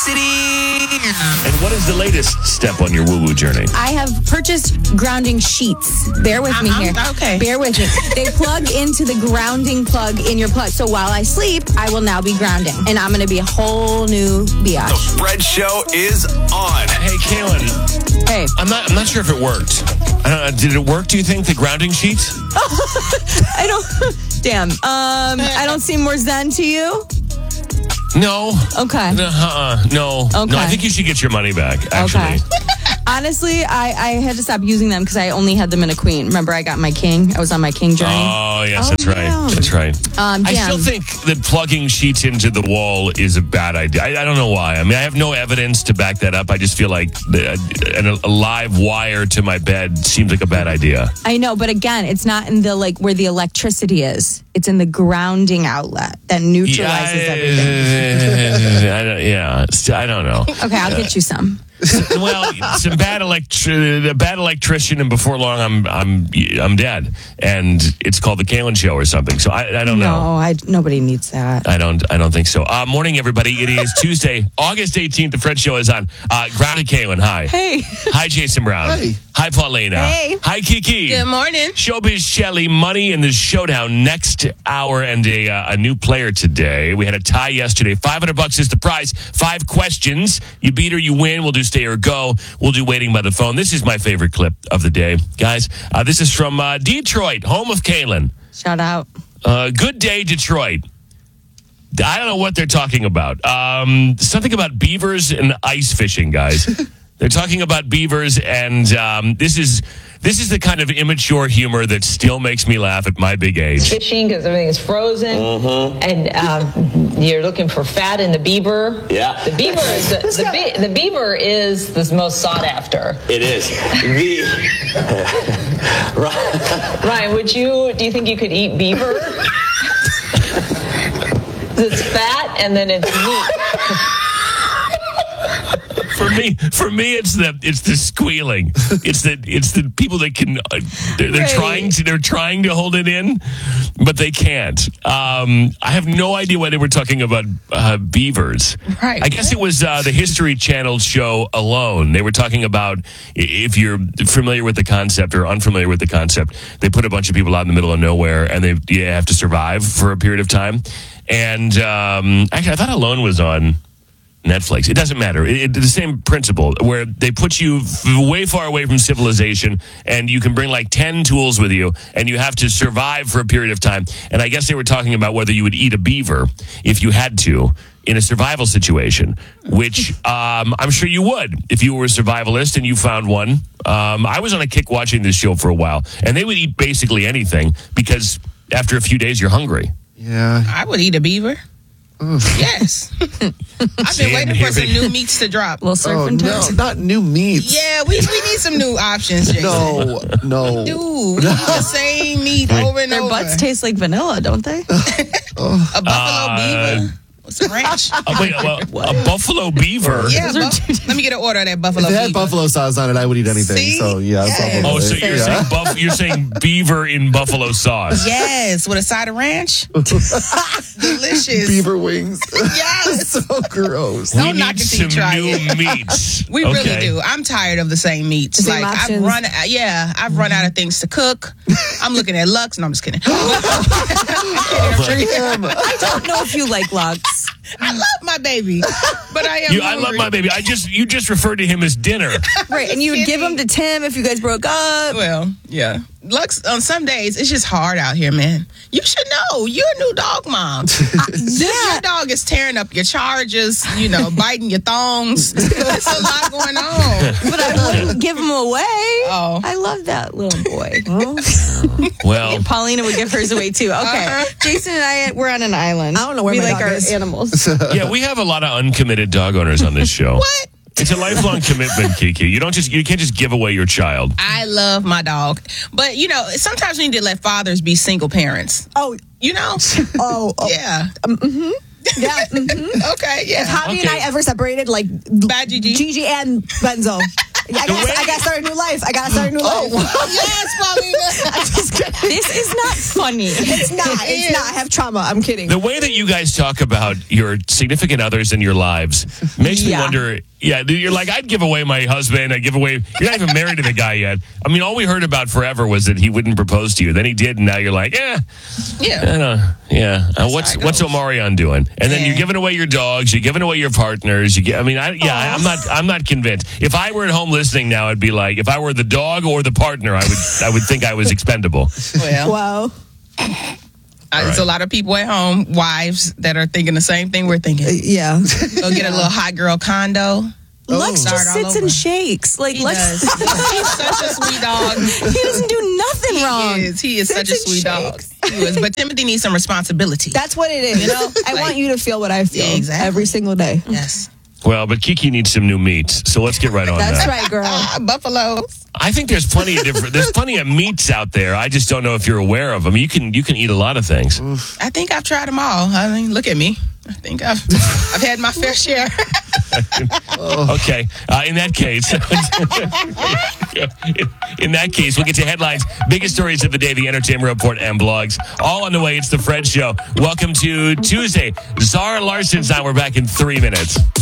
City. And what is the latest step on your woo-woo journey? I have purchased grounding sheets. Bear with me here. Okay. Bear with me. They plug into the grounding plug in your plug. So while I sleep, I will now be grounding. And I'm going to be a whole new biatch. The Fred Show is on. Hey, Kaylin. Hey. I'm not sure if it worked. Did it work, do you think, the grounding sheets? I don't... Damn. I don't seem more zen to you? No. Okay. No. Okay. No, I think you should get your money back, actually. Okay. Honestly, I had to stop using them because I only had them in a queen. Remember, I got my king. I was on my king journey. Oh, yes, that's right. yeah. That's right. I damn. still think that plugging sheets into the wall is a bad idea. I don't know why. I mean, I have no evidence to back that up. I just feel like a live wire to my bed seems like a bad idea. I know, but again, it's not in the where the electricity is. It's in the grounding outlet that neutralizes everything. I don't know. Okay, I'll get you some. Well, some bad electrician, and before long, I'm dead, and it's called the Kaylin Show or something. So I don't know. No, nobody needs that. I don't think so. Morning, everybody. It is Tuesday, August 18th. The Fred Show is on. Grounded Kaylin, hi. Hey. Hi, Jason Brown. Hey. Hi, Paulina. Hey. Hi, Kiki. Good morning. Showbiz Shelly, money in the showdown next hour, and a new player today. We had a tie yesterday. $500 is the prize. 5 questions. You beat her, you win. We'll do stay or go. We'll do waiting by the phone. This is my favorite clip of the day, guys. This is from Detroit, home of Kaylin. Shout out. Good day, Detroit. I don't know what they're talking about. Something about beavers and ice fishing, guys. They're talking about beavers, and this is the kind of immature humor that still makes me laugh at my big age. Fishing because everything is frozen, and you're looking for fat in the beaver. Yeah. The beaver is the beaver is the most sought after. It is. Ryan, do you think you could eat beaver? It's fat and then it's meat. For me, it's the squealing. It's the people that can. They're trying to hold it in, but they can't. I have no idea why they were talking about beavers. Right. I guess it was the History Channel show Alone. They were talking about, if you're familiar with the concept or unfamiliar with the concept, they put a bunch of people out in the middle of nowhere, and they have to survive for a period of time. And actually, I thought Alone was on Netflix. It doesn't matter. The same principle where they put you way far away from civilization, and you can bring like 10 tools with you, and you have to survive for a period of time. And I guess they were talking about whether you would eat a beaver if you had to in a survival situation, which I'm sure you would if you were a survivalist and you found one. I was on a kick watching this show for a while, and they would eat basically anything because after a few days you're hungry. Yeah. I would eat a beaver. Yes. I've been waiting for some new meats to drop. Little surfing no, not new meats. Yeah, we need some new options, Jason. No. Dude, we eat the same meat over and Their over. butts taste like vanilla, don't they? A buffalo beaver with some ranch. A buffalo beaver? Yeah, let me get an order of that buffalo If it beaver. had buffalo sauce on it, I would eat anything. See? So yeah. Yes. Oh, so you're saying beaver in buffalo sauce? Yes, with a side of ranch. Delicious. Beaver wings. Yes. So gross. We Don't knock need it till you some try new it. meats. We really do. I'm tired of the same meats. Same options. I've run out of things to cook. I'm looking at Lux. No, I'm just kidding. I don't know if you like Lux. I love my baby, but I am. I love my baby. You just referred to him as dinner. Right, and you would give him to Tim if you guys broke up. Well, yeah. Lux, on some days, it's just hard out here, man. You should know. You're a new dog mom. Your dog is tearing up your chargers, biting your thongs. There's a lot going on. But I wouldn't give him away. Oh. I love that little boy. Well, And Paulina would give hers away too. Okay. Jason and I, we're on an island. I don't know where we my like dog our is. animals. yeah, we have a lot of uncommitted dog owners on this show. What? It's a lifelong commitment, Kiki. You can't just give away your child. I love my dog. But, sometimes we need to let fathers be single parents. Oh, oh. Yeah. Yeah. Okay, yeah. If Javi and I ever separated, like Bye, Gigi. Gigi and Benzo, I gotta start a new life. I gotta start a new life. Yes, Paulina. This is not funny. It's not. It's not. I have trauma. I'm kidding. The way that you guys talk about your significant others in your lives makes me wonder. Yeah, you're like, I'd give away my husband. I'd give away. You're not even married to the guy yet. I mean, all we heard about forever was that he wouldn't propose to you. Then he did, and now you're like, Yeah. What's Omarion doing? And then you're giving away your dogs. You're giving away your partners. I'm not convinced. If I were at home listening now, I'd be like, if I were the dog or the partner, I would think I was expendable. Well, Wow. there's a lot of people at home, wives, that are thinking the same thing we're thinking. Yeah. Go get a little hot girl condo. Lex Start just all sits over. and shakes. Like He Lex, does. He's such a sweet dog. he doesn't do nothing wrong. He is such a Sits and sweet dog. shakes. He is. But Timothy needs some responsibility. That's what it is. You know? I Like- want you to feel what I feel Yeah, exactly. every single day. Yes. Well, but Kiki needs some new meats, so let's get right on That's that. right, girl. Buffaloes. I think there's plenty of meats out there. I just don't know if you're aware of them. You can eat a lot of things. I think I've tried them all. I mean, look at me. I think I've had my fair share. Okay. In that case, we'll get to headlines, biggest stories of the day, the Entertainment Report, and blogs. All on the way. It's the Fred Show. Welcome to Tuesday. Zara Larson's on. We're back in 3 minutes.